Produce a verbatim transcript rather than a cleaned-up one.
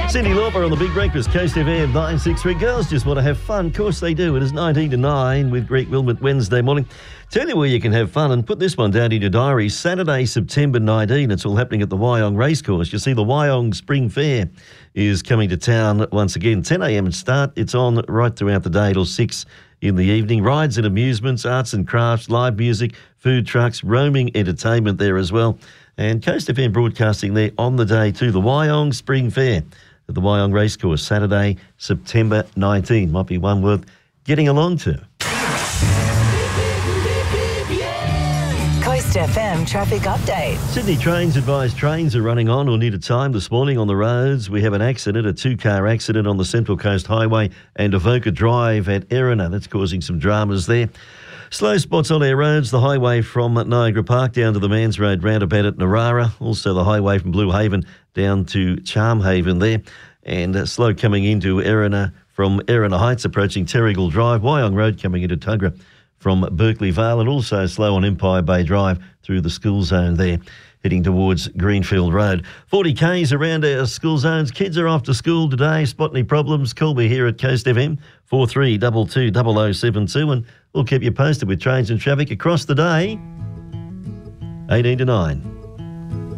Cyndi Lauper on the Big Breakfast, Coast F M nine six three. Girls just want to have fun. Of course they do. It is nineteen to nine with Greg Wilmot Wednesday morning. Tell you where you can have fun and put this one down in your diary. Saturday, September nineteenth. It's all happening at the Wyong Racecourse. You see, the Wyong Spring Fair is coming to town once again. ten a.m. start. It's on right throughout the day till six in the evening. Rides and amusements, arts and crafts, live music, food trucks, roaming entertainment there as well. And Coast F M broadcasting there on the day too. The Wyong Spring Fair at the Wyong Racecourse, Saturday, September nineteenth. Might be one worth getting along to. Coast F M traffic update. Sydney Trains advise trains are running on or near a time this morning on the roads. We have an accident, a two-car accident on the Central Coast Highway and Avoca Drive at Erina. That's causing some dramas there. Slow spots on our roads, the highway from Niagara Park down to the Mans Road roundabout at Narara. Also the highway from Blue Haven down to Charmhaven there. And uh, slow coming into Erina from Erina Heights approaching Terrigal Drive. Wyong Road coming into Tuggerah from Berkeley Vale, and also slow on Empire Bay Drive through the school zone there, heading towards Greenfield Road. forty kays around our school zones. Kids are off to school today. Spot any problems, call me here at Coast F M, four three two two, zero zero seven two, and we'll keep you posted with trains and traffic across the day, eighteen to nine.